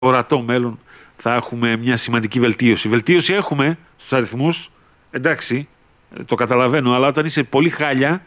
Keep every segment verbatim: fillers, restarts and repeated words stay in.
ορατό μέλλον θα έχουμε μια σημαντική βελτίωση. Βελτίωση έχουμε στους αριθμούς, εντάξει, το καταλαβαίνω, αλλά όταν είσαι πολύ χάλια,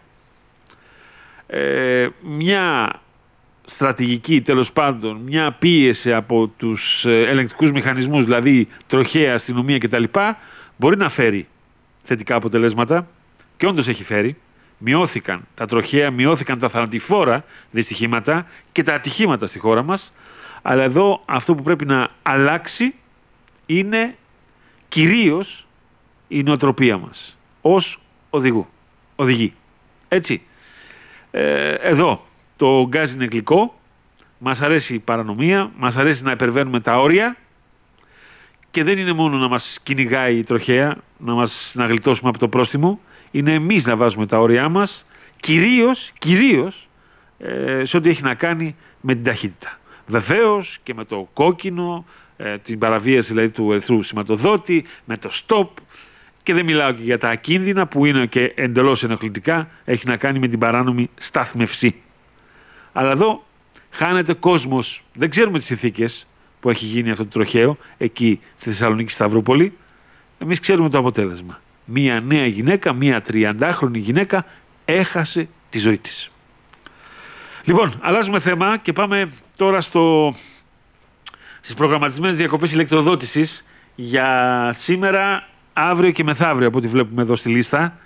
ε, μια στρατηγική, τέλος πάντων, μια πίεση από τους ελεγκτικούς μηχανισμούς, δηλαδή τροχαία, αστυνομία κτλ., μπορεί να φέρει θετικά αποτελέσματα και όντως έχει φέρει. Μειώθηκαν τα τροχαία, μειώθηκαν τα θανατηφόρα δυστυχήματα και τα ατυχήματα στη χώρα μας. Αλλά εδώ αυτό που πρέπει να αλλάξει είναι κυρίως η νοοτροπία μας ως οδηγού, οδηγοί. Έτσι. Ε, εδώ το γκάζ είναι γλυκό, μας αρέσει η παρανομία, μας αρέσει να υπερβαίνουμε τα όρια και δεν είναι μόνο να μας κυνηγάει η τροχαία, να μας να γλιτώσουμε από το πρόστιμο, είναι εμείς να βάζουμε τα όρια μας, κυρίως, κυρίως ε, σε ό,τι έχει να κάνει με την ταχύτητα. Βεβαίως και με το κόκκινο, ε, την παραβίαση δηλαδή του ερυθρού σηματοδότη, με το stop, και δεν μιλάω και για τα ακίνδυνα που είναι και εντελώς ενοχλητικά, έχει να κάνει με την παράνομη στάθμευση. Αλλά εδώ χάνεται κόσμος, δεν ξέρουμε τις συνθήκες που έχει γίνει αυτό το τροχαίο εκεί στη Θεσσαλονίκη, Σταυρούπολη. Εμείς ξέρουμε το αποτέλεσμα. Μία νέα γυναίκα, μία τριαντάχρονη γυναίκα έχασε τη ζωή της. Λοιπόν, αλλάζουμε θέμα και πάμε τώρα στο... στις προγραμματισμένες διακοπές ηλεκτροδότησης για σήμερα, αύριο και μεθαύριο, από ό,τι βλέπουμε εδώ στη λίστα.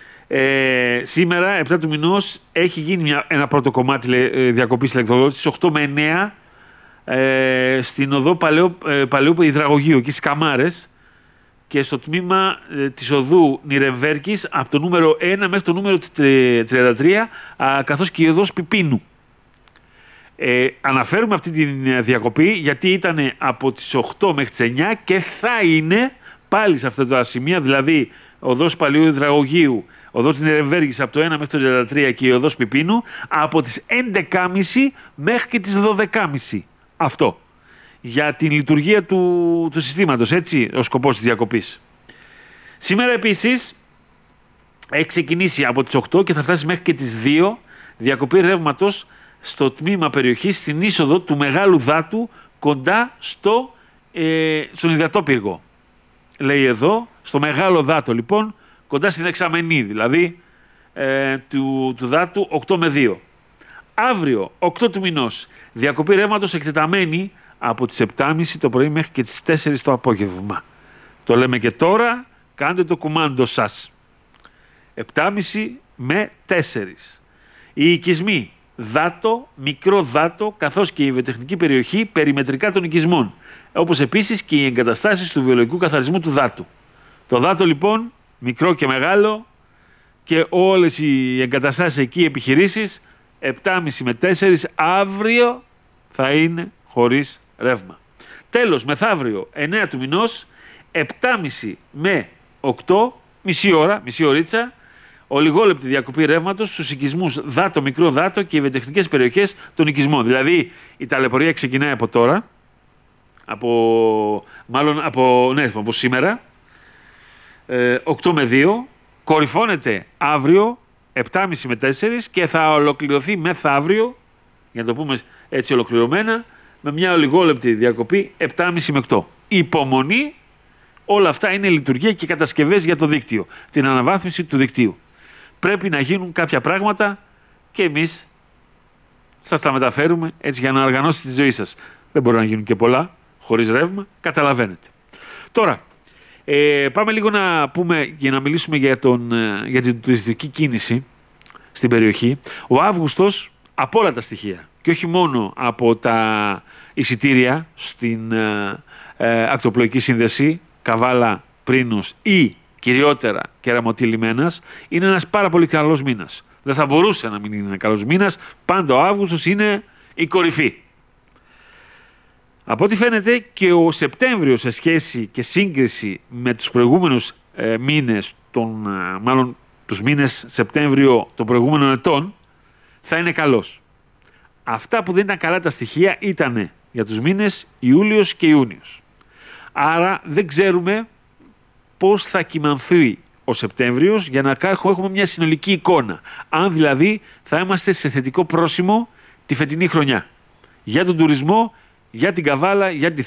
Ε, σήμερα, επτά του μηνός, έχει γίνει μια, ένα πρώτο κομμάτι ε, διακοπής ηλεκτροδότησης, οκτώ με εννέα, ε, στην οδό Παλαιό, ε, Παλαιού Υδραγωγείου, εκεί στις Καμάρες, και στο τμήμα ε, της οδού Νιρεμβέρκης, από το νούμερο ένα μέχρι το νούμερο τριάντα τρία, α, καθώς και η οδός Πιπίνου. Ε, αναφέρουμε αυτή τη διακοπή γιατί ήταν από τις οκτώ μέχρι τις εννιά και θα είναι πάλι σε αυτά τα σημεία, δηλαδή οδός Παλαιού Υδραγωγείου, οδός Νιρεμβέργης από το ένα μέχρι το τριάντα τρία και η οδός Πιπίνου από τις έντεκα και μισή μέχρι και τις δώδεκα και μισή. Αυτό. Για την λειτουργία του, του συστήματος, έτσι, ο σκοπός της διακοπής. Σήμερα επίσης έχει ξεκινήσει από τις οκτώ και θα φτάσει μέχρι και τις δύο διακοπή ρεύματος στο τμήμα περιοχής, στην είσοδο του Μεγάλου Δάτου, κοντά στο, ε, στον Ιδατόπυργο. Λέει εδώ, στο Μεγάλο Δάτο λοιπόν, κοντά στην Δεξαμενή, δηλαδή ε, του, του Δάτου οκτώ με δύο. Αύριο, οκτώ του μηνός, διακοπή ρεύματος εκτεταμένη από τις επτά και μισή το πρωί μέχρι και τις τέσσερις το απόγευμα. Το λέμε και τώρα, κάντε το κουμάντο σας. επτά και μισή με τέσσερις. Οι οικισμοί Δάτο, Μικρό Δάτο, καθώς και η βιοτεχνική περιοχή περιμετρικά των οικισμών, όπως επίσης και οι εγκαταστάσεις του βιολογικού καθαρισμού του Δάτου. Το Δάτο λοιπόν, μικρό και μεγάλο, και όλες οι εγκαταστάσεις εκεί, οι επιχειρήσεις, επτά και μισή με τέσσερις, αύριο θα είναι χωρίς ρεύμα. Τέλος, μεθαύριο, εννέα του μηνός, επτά και μισή με οκτώ, μισή ώρα, μισή ωρίτσα, ολιγόλεπτη διακοπή ρεύματος στους οικισμούς Δάτο, Μικρό Δάτο και οι βιοτεχνικές περιοχές των οικισμών. Δηλαδή, η ταλαιπωρία ξεκινάει από τώρα, από, μάλλον από, ναι, από σήμερα, ε, οκτώ με δύο, κορυφώνεται αύριο, επτά και μισή με τέσσερις και θα ολοκληρωθεί μεθαύριο, για να το πούμε έτσι ολοκληρωμένα, με μια ολιγόλεπτη διακοπή επτά και μισή με οκτώ. Υπομονή, όλα αυτά είναι λειτουργία και κατασκευές για το δίκτυο, την αναβάθμιση του δικτύου. Πρέπει να γίνουν κάποια πράγματα και εμείς σας τα μεταφέρουμε έτσι για να οργανώσετε τη ζωή σας. Δεν μπορεί να γίνουν και πολλά χωρίς ρεύμα, καταλαβαίνετε. Τώρα, ε, πάμε λίγο να πούμε και να μιλήσουμε για, τον, για την τουριστική κίνηση στην περιοχή. Ο Αύγουστος, από όλα τα στοιχεία και όχι μόνο από τα εισιτήρια στην ε, ε, ακτοπλοϊκή σύνδεση Καβάλα Πρίνους ή κυριότερα Κεραμωτή Λιμένας, είναι ένας πάρα πολύ καλός μήνας. Δεν θα μπορούσε να μην είναι ένα καλός μήνας, πάντα ο Αύγουστος είναι η κορυφή. Από ό,τι φαίνεται και ο Σεπτέμβριος σε σχέση και σύγκριση με τους προηγούμενους ε, μήνες, τον, ε, μάλλον τους μήνες Σεπτέμβριο των προηγούμενων ετών, θα είναι καλός. Αυτά που δεν ήταν καλά τα στοιχεία ήταν για τους μήνες Ιούλιος και Ιούνιος. Άρα δεν ξέρουμε πώς θα κυμανθεί ο Σεπτέμβριος για να έχουμε μια συνολική εικόνα. Αν δηλαδή θα είμαστε σε θετικό πρόσημο τη φετινή χρονιά. Για τον τουρισμό για την Καβάλα, για τη